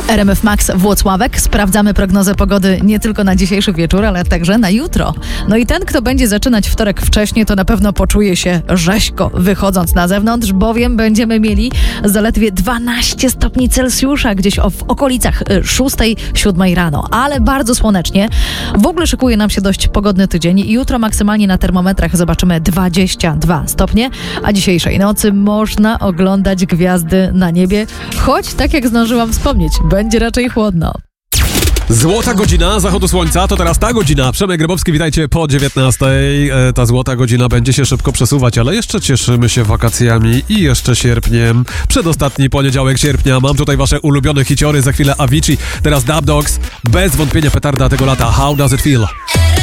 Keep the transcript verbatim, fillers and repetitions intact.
R M F Max Włocławek. Sprawdzamy prognozę pogody nie tylko na dzisiejszy wieczór, ale także na jutro. No i ten, kto będzie zaczynać wtorek wcześniej, to na pewno poczuje się rzeźko wychodząc na zewnątrz, bowiem będziemy mieli zaledwie dwanaście stopni Celsjusza gdzieś w okolicach szóstej, siódmej rano. Ale bardzo słonecznie. W ogóle szykuje nam się dość pogodny tydzień. Jutro maksymalnie na termometrach zobaczymy dwadzieścia dwa stopnie, a dzisiejszej nocy można oglądać gwiazdy na niebie, choć tak jak zdążyłam wspomnieć, będzie raczej chłodno. Złota godzina zachodu słońca, to teraz ta godzina. Przemek Grabowski, witajcie po dziewiętnastej. E, ta złota godzina będzie się szybko przesuwać, ale jeszcze cieszymy się wakacjami i jeszcze sierpniem. Przedostatni poniedziałek sierpnia. Mam tutaj wasze ulubione hiciory, za chwilę Avicii, teraz Dub Dogs. Bez wątpienia petarda tego lata. How does it feel?